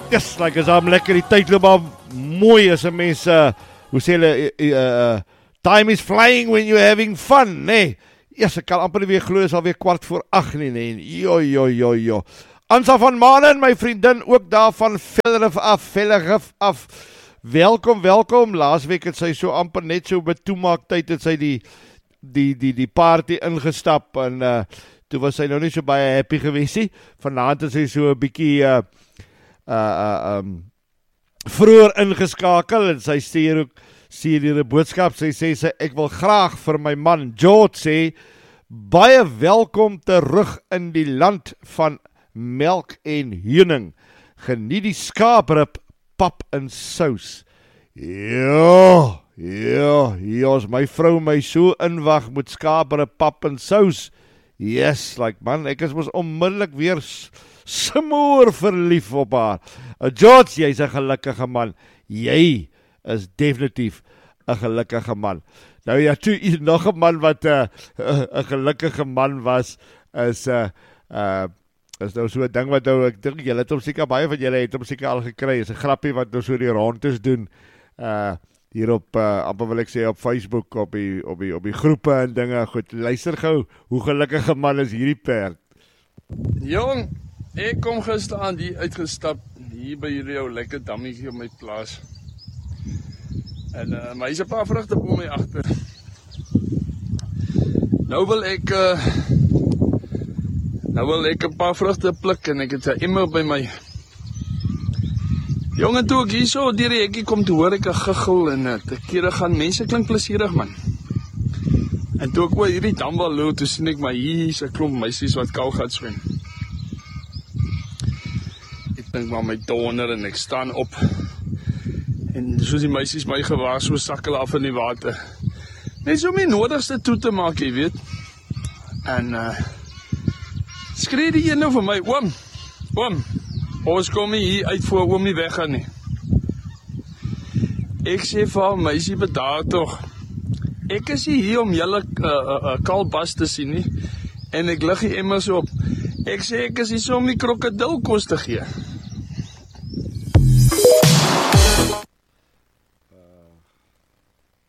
Yes, like as I'm lekker die tyd loop maar mooi as 'n mens, hoe sê hulle, time is flying when you're having fun, nee. Yes, ek kan amper nie weer glo, is alweer 7:15 nie, nee. Jo. Ansa van Manen, my vriendin, ook daar van Vellerif af. Welkom. Laasweek het sy so amper net so met toemaaktyd het sy die party ingestap en toe was sy nou nie so baie happy gewees nie. Vanaand het sy so 'n bietjie vroeër ingeskakel en sy stuur hier 'n boodskap. Sy sê ek wil graag vir my man George sê baie welkom terug in die land van melk en heuning. Geniet die skaaprib, pap en sous. Ja, as my vrou my so inwag met skaaprib, pap en sous. Yes, like man, ek is mos onmiddellik weer smoor verlief op haar. George, jy's 'n gelukkige man. Jy is definitief 'n gelukkige man. Nou ja, toe nog 'n man wat 'n gelukkige man was, is nou so 'n ding wat nou, ek dink julle het hom seker, baie van julle het hom seker al gekry, is 'n grappie wat nou so die rondes doen, hier op, amper wil ek sê op Facebook, op die groepe en dinge. Goed, luister gou, hoe gelukkige man is hierdie perd? Jong, ek kom gisteraan hier uitgestap, hier by jou lekker dammetjie op my plaas. En maar hier's 'n paar vrugte op my agter. Nou wil ek 'n paar vrugte pluk en ek het 'n emmer by my. Jong, en toe ek hier so deur die hekkie kom, toe hoor ek 'n giggel en te kere gaan mense klink plesierig man. En toe ek oor hierdie dambal loop, toe sien ek maar hier's 'n klomp meisies wat Kalgat swem. Ek dink maar my donder en ek staan op. En soos die meisies my gewaar, so sakkel af in die water. Net so my nodigste toe te maak, jy weet. En skree die een nou vir my, oom, ons kom hier uit voor oom nie weggaan nie. Ek sê vir haar, meisie, bedaar tog. Ek is hier om julle kalbas te sien nie, en ek lig die emmers op. Ek sê ek is hier so om die krokodilkos te gee.